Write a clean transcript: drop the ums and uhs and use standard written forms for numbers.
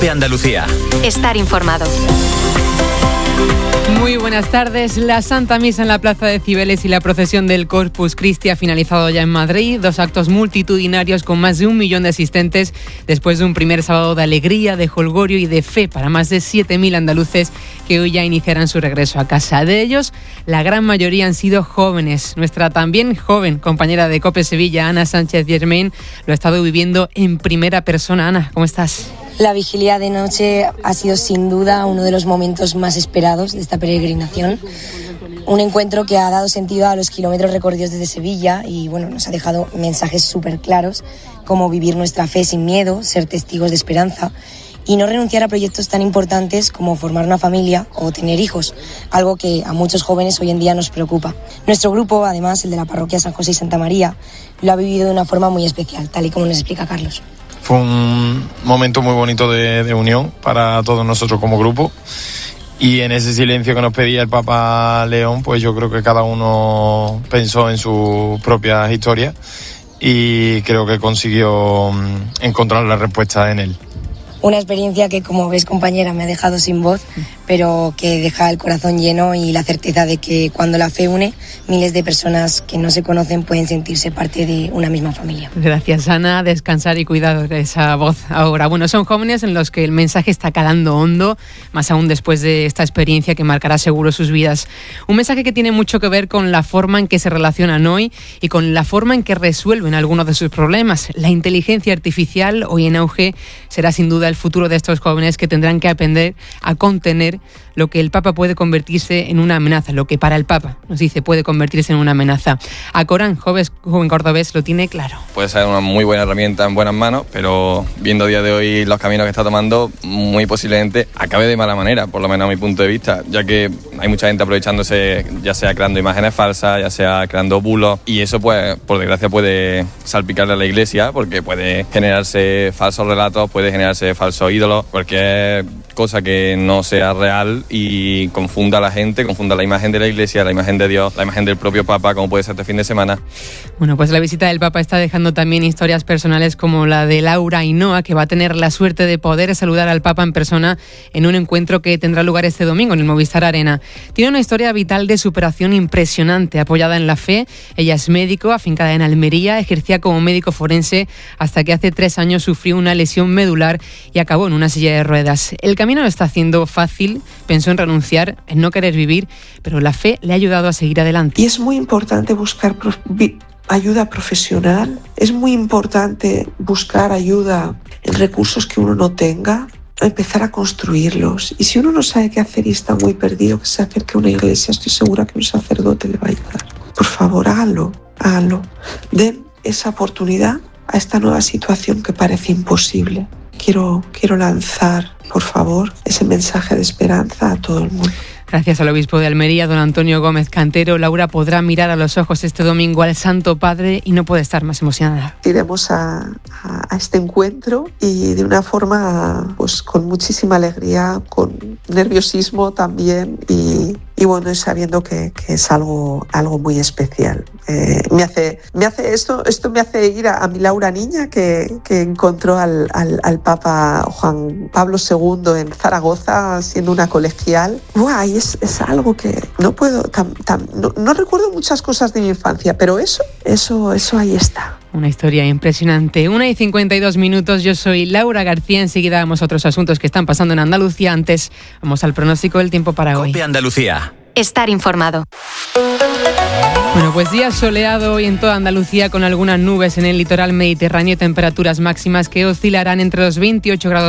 COPE Andalucía. Estar informado. Muy buenas tardes. La Santa Misa en la Plaza de Cibeles y la procesión del Corpus Christi ha finalizado ya en Madrid. 2 actos multitudinarios con más de 1 millón de asistentes después de un primer sábado de alegría, de jolgorio y de fe para más de 7.000 andaluces que hoy ya iniciarán su regreso a casa. De ellos, la gran mayoría han sido jóvenes. Nuestra también joven compañera de COPE Sevilla, Ana Sánchez Germain, lo ha estado viviendo en primera persona. Ana, ¿cómo estás? La vigilia de noche ha sido sin duda uno de los momentos más esperados de esta peregrinación. Un encuentro que ha dado sentido a los kilómetros recorridos desde Sevilla y nos ha dejado mensajes súper claros, como vivir nuestra fe sin miedo, ser testigos de esperanza y no renunciar a proyectos tan importantes como formar una familia o tener hijos, algo que a muchos jóvenes hoy en día nos preocupa. Nuestro grupo, además el de la parroquia San José y Santa María, lo ha vivido de una forma muy especial, tal y como nos explica Carlos. Fue un momento muy bonito de unión para todos nosotros como grupo, y en ese silencio que nos pedía el Papa León, pues yo creo que cada uno pensó en sus propias historias y creo que consiguió encontrar la respuesta en él. Una experiencia que, como ves, compañera, me ha dejado sin voz, pero que deja el corazón lleno y la certeza de que cuando la fe une, miles de personas que no se conocen pueden sentirse parte de una misma familia. Gracias, Ana. Descansar y cuidado de esa voz ahora. Son jóvenes en los que el mensaje está calando hondo, más aún después de esta experiencia que marcará seguro sus vidas. Un mensaje que tiene mucho que ver con la forma en que se relacionan hoy y con la forma en que resuelven algunos de sus problemas. La inteligencia artificial, hoy en auge, será sin duda el futuro de estos jóvenes que tendrán que aprender a contener lo que el Papa puede convertirse en una amenaza, lo que para el Papa, nos dice, puede convertirse en una amenaza. A Corán, joven cordobés, lo tiene claro. Puede ser una muy buena herramienta en buenas manos, pero viendo a día de hoy los caminos que está tomando, muy posiblemente acabe de mala manera, por lo menos a mi punto de vista, ya que hay mucha gente aprovechándose, ya sea creando imágenes falsas, ya sea creando bulos, y eso pues, por desgracia, puede salpicarle a la Iglesia, porque puede generarse falsos relatos, puede generarse falsos ídolos, cualquier cosa que no sea real y confunda a la gente, confunda la imagen de la Iglesia, la imagen de Dios, la imagen del propio Papa, como puede ser este fin de semana. Pues la visita del Papa está dejando también historias personales como la de Laura Ainhoa, que va a tener la suerte de poder saludar al Papa en persona en un encuentro que tendrá lugar este domingo en el Movistar Arena. Tiene una historia vital de superación impresionante, apoyada en la fe. Ella es médico, afincada en Almería, ejercía como médico forense hasta que hace 3 años sufrió una lesión medular y acabó en una silla de ruedas. El camino lo está haciendo fácil, pensó en renunciar, en no querer vivir, pero la fe le ha ayudado a seguir adelante. Y es muy importante buscar ayuda profesional, es muy importante buscar ayuda en recursos que uno no tenga, empezar a construirlos. Y si uno no sabe qué hacer y está muy perdido, que se acerque a una iglesia, estoy segura que un sacerdote le va a ayudar. Por favor, hágalo. Den esa oportunidad a esta nueva situación que parece imposible. Quiero lanzar, por favor, ese mensaje de esperanza a todo el mundo. Gracias al obispo de Almería, don Antonio Gómez Cantero, Laura podrá mirar a los ojos este domingo al Santo Padre y no puede estar más emocionada. Iremos a este encuentro y de una forma pues con muchísima alegría, con nerviosismo también y sabiendo que es algo muy especial. Esto me hace ir a mi Laura niña que encontró al Papa Juan Pablo II en Zaragoza siendo una colegial. Y es algo que no puedo, no recuerdo muchas cosas de mi infancia, pero eso ahí está. Una historia impresionante. 1:52, yo soy Laura García. Enseguida vamos a otros asuntos que están pasando en Andalucía. Antes, vamos al pronóstico del tiempo para hoy. COPE Andalucía. Estar informado. Pues día soleado hoy en toda Andalucía con algunas nubes en el litoral mediterráneo, temperaturas máximas que oscilarán entre los 28 grados